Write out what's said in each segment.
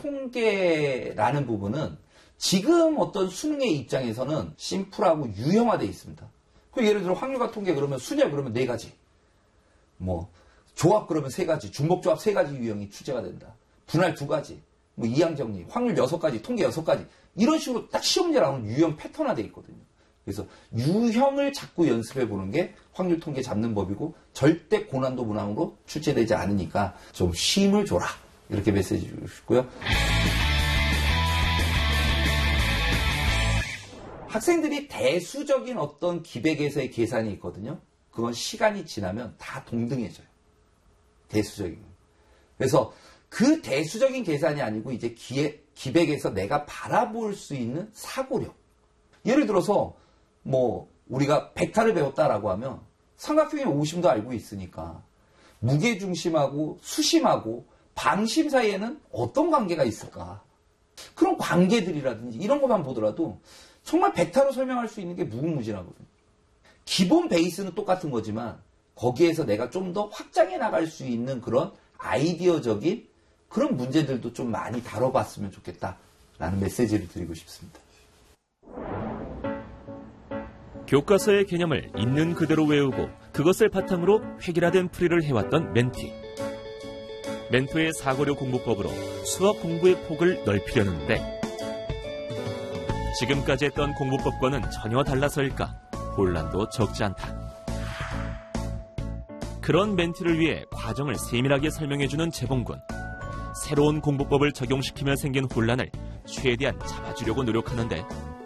통계라는 부분은 지금 어떤 수능의 입장에서는 심플하고 유형화되어 있습니다. 그 예를 들어 확률과 통계 그러면 순열 그러면 4가지. 뭐 조합 그러면 3가지. 중복조합 3가지 유형이 출제가 된다. 분할 2가지. 뭐 이항정리, 확률 6가지, 통계 6가지. 이런 식으로 딱 시험 문제 나오는 유형 패턴화되어 있거든요. 그래서 유형을 자꾸 연습해 보는 게 확률 통계 잡는 법이고 절대 고난도 문항으로 출제되지 않으니까 좀 쉼을 줘라. 이렇게 메시지 주고 싶고요. 학생들이 대수적인 어떤 기백에서의 계산이 있거든요. 그건 시간이 지나면 다 동등해져요. 대수적인. 그래서 그 대수적인 계산이 아니고 이제 기백에서 내가 바라볼 수 있는 사고력. 예를 들어서 뭐 우리가 벡터를 배웠다라고 하면 삼각형의 오심도 알고 있으니까 무게중심하고 수심하고 방심 사이에는 어떤 관계가 있을까? 그런 관계들이라든지 이런 것만 보더라도 정말 벡터로 설명할 수 있는 게 무궁무진하거든요. 기본 베이스는 똑같은 거지만 거기에서 내가 좀 더 확장해 나갈 수 있는 그런 아이디어적인 그런 문제들도 좀 많이 다뤄봤으면 좋겠다라는 메시지를 드리고 싶습니다. 교과서의 개념을 있는 그대로 외우고 그것을 바탕으로 획일화된 풀이를 해왔던 멘티. 멘토의 사고력 공부법으로 수학 공부의 폭을 넓히려는데 지금까지 했던 공부법과는 전혀 달라서일까 혼란도 적지 않다. 그런 멘티를 위해 과정을 세밀하게 설명해주는 재봉군. 새로운 공부법을 적용시키며 생긴 혼란을 최대한 잡아주려고 노력하는데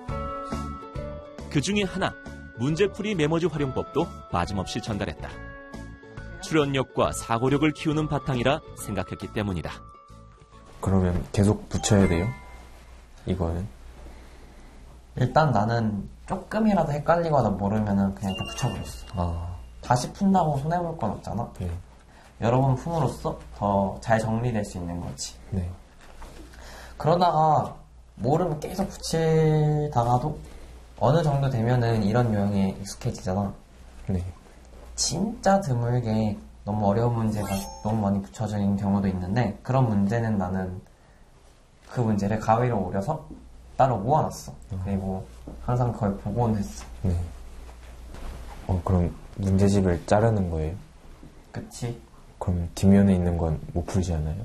그 중에 하나, 문제풀이 메모지 활용법도 빠짐없이 전달했다. 출연력과 사고력을 키우는 바탕이라 생각했기 때문이다. 그러면 계속 붙여야 돼요? 이거는? 일단 나는 조금이라도 헷갈리거나 모르면은 그냥 다 붙여버렸어. 다시 푼다고 손해볼 건 없잖아. 네. 여러 번 푼으로써 더 잘 정리될 수 있는 거지. 네. 그러다가 모르면 계속 붙이다가도 어느 정도 되면은 이런 유형에 익숙해지잖아. 네. 진짜 드물게 너무 어려운 문제가 너무 많이 붙여지는 경우도 있는데 그런 문제는 나는 그 문제를 가위로 오려서 따로 모아놨어. 그리고 항상 그걸 보곤 했어. 네. 그럼 문제집을 자르는 거예요? 그치. 그럼 뒷면에 있는 건 못 풀지 않아요?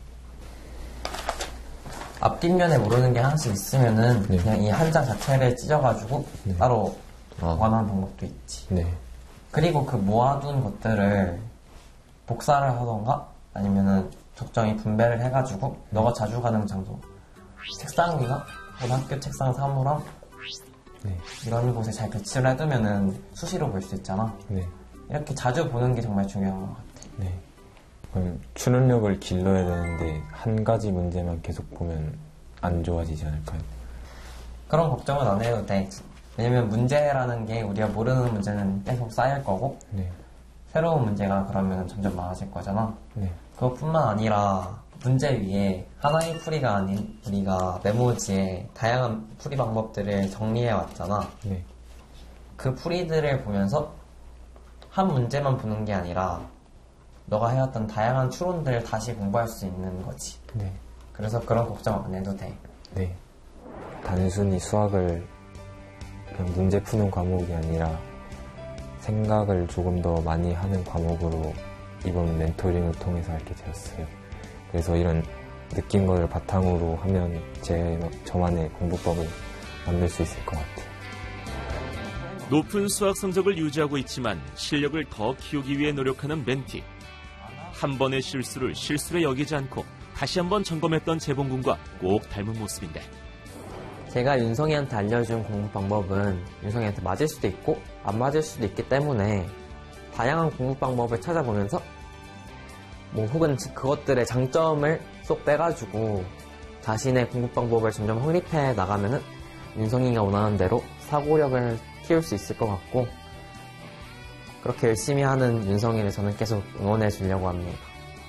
앞뒷면에 모르는 게 하나씩 있으면은 네. 그냥 이 한 장 자체를 찢어가지고 네. 따로 보관하는 방법도 있지. 네. 그리고 그 모아둔 것들을 복사를 하던가 아니면은 적정히 분배를 해가지고 너가 자주 가는 장소 책상 위나 혹은 학교 책상 사무랑 네. 이런 곳에 잘 배치를 해두면은 수시로 볼 수 있잖아. 네. 이렇게 자주 보는 게 정말 중요한 것 같아. 네. 그럼 추론력을 길러야 되는데 한 가지 문제만 계속 보면 안 좋아지지 않을까요? 그런 걱정은 안 해도 돼. 왜냐면 문제라는 게 우리가 모르는 문제는 계속 쌓일 거고 네. 새로운 문제가 그러면 점점 많아질 거잖아. 네. 그것뿐만 아니라 문제 위에 하나의 풀이가 아닌 우리가 메모지에 다양한 풀이 방법들을 정리해 왔잖아. 네. 그 풀이들을 보면서 한 문제만 보는 게 아니라 너가 해왔던 다양한 추론들을 다시 공부할 수 있는 거지. 네. 그래서 그런 걱정 안 해도 돼. 네. 단순히 수학을 그냥 문제 푸는 과목이 아니라 생각을 조금 더 많이 하는 과목으로 이번 멘토링을 통해서 알게 되었어요. 그래서 이런 느낀 거를 바탕으로 하면 저만의 공부법을 만들 수 있을 것 같아요. 높은 수학 성적을 유지하고 있지만 실력을 더 키우기 위해 노력하는 멘티. 한 번의 실수를 실수로 여기지 않고 다시 한번 점검했던 재봉군과 꼭 닮은 모습인데. 제가 윤성이한테 알려준 공부 방법은 윤성이한테 맞을 수도 있고 안 맞을 수도 있기 때문에 다양한 공부 방법을 찾아보면서 혹은 그것들의 장점을 쏙 빼가지고 자신의 공부 방법을 점점 확립해 나가면은 윤성이가 원하는 대로 사고력을 키울 수 있을 것 같고 그렇게 열심히 하는 윤성이를 저는 계속 응원해 주려고 합니다.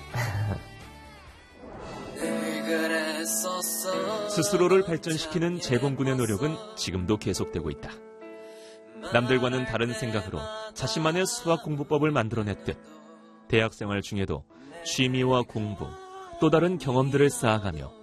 스스로를 발전시키는 재봉군의 노력은 지금도 계속되고 있다. 남들과는 다른 생각으로 자신만의 수학 공부법을 만들어냈듯 대학생활 중에도 취미와 공부, 또 다른 경험들을 쌓아가며